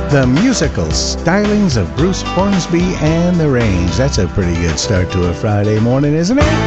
The musical stylings of Bruce Hornsby and the Range. That's a pretty good start to a Friday morning, isn't it?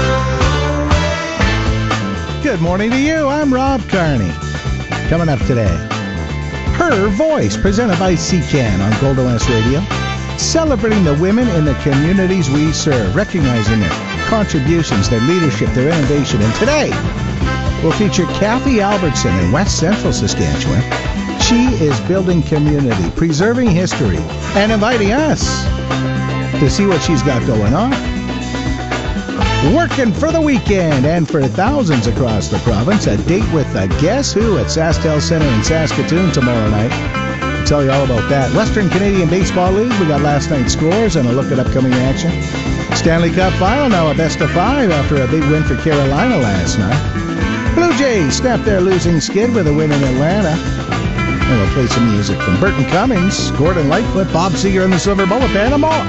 Good morning to you. I'm Rob Carney. Coming up today, Her Voice, presented by CCAN on Golden West Radio, celebrating the women in the communities we serve, recognizing their contributions, their leadership, their innovation. And today, we'll feature Kathy Albertson in West Central Saskatchewan. She is building community, preserving history, and inviting us to see what she's got going on. Working for the weekend, and for thousands across the province, a date with the Guess Who at SaskTel Centre in Saskatoon tomorrow night. I'll tell you all about that. Western Canadian Baseball League, we got last night's scores and a look at upcoming action. Stanley Cup Final, now a best of 5 after a big win for Carolina last night. Blue Jays snapped their losing skid with a win in Atlanta. And we'll play some music from Burton Cummings, Gordon Lightfoot, Bob Seger and the Silver Bullet Band, and more.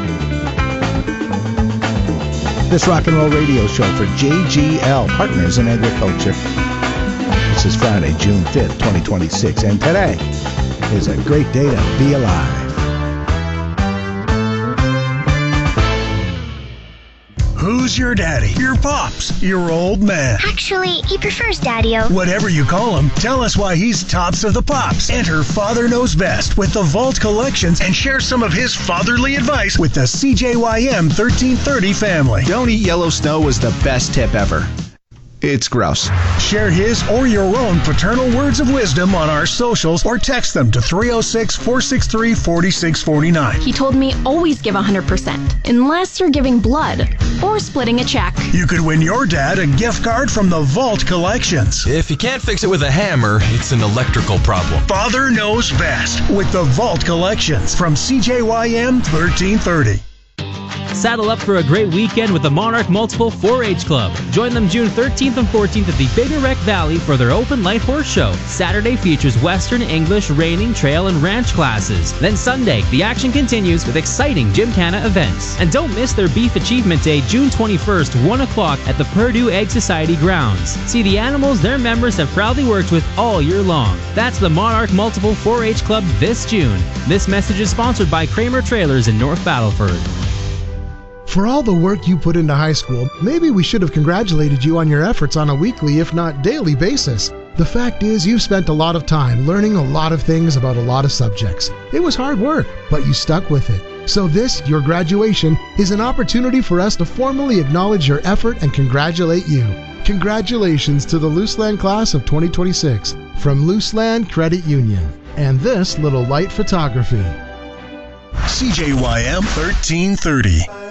This rock and roll radio show for JGL, Partners in Agriculture. This is Friday, June 5th, 2026, and today is a great day to be alive. Who's your daddy? Your pops? Your old man? Actually, he prefers Daddy-O. Whatever you call him, tell us why he's tops of the pops. Enter Father Knows Best with the Vault Collections and share some of his fatherly advice with the CJYM 1330 family. Don't eat yellow snow was the best tip ever. It's gross. Share his or your own paternal words of wisdom on our socials or text them to 306-463-4649. He told me always give 100%, unless you're giving blood or splitting a check. You could win your dad a gift card from the Vault Collections. If you can't fix it with a hammer, it's an electrical problem. Father Knows Best with the Vault Collections from CJYM 1330. Saddle up for a great weekend with the Monarch Multiple 4-H Club. Join them June 13th and 14th at the Big Wreck Valley for their open light horse show. Saturday features Western, English, reining, trail, and ranch classes. Then Sunday, the action continues with exciting Gymkhana events. And don't miss their Beef Achievement Day, June 21st, 1 o'clock at the Purdue Egg Society grounds. See the animals their members have proudly worked with all year long. That's the Monarch Multiple 4-H Club this June. This message is sponsored by Kramer Trailers in North Battleford. For all the work you put into high school, maybe we should have congratulated you on your efforts on a weekly, if not daily basis. The fact is, you've spent a lot of time learning a lot of things about a lot of subjects. It was hard work, but you stuck with it. So this, your graduation, is an opportunity for us to formally acknowledge your effort and congratulate you. Congratulations to the Luseland class of 2026 from Luseland Credit Union. And this little light photography. CJYM 1330.